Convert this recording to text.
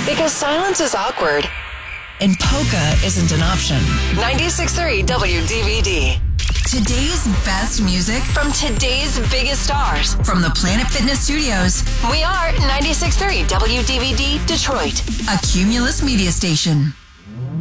Because silence is awkward. And polka isn't an option. 96.3 WDVD. Today's best music From today's biggest stars. from the Planet Fitness Studios, We are 96.3 WDVD Detroit. a Cumulus media station.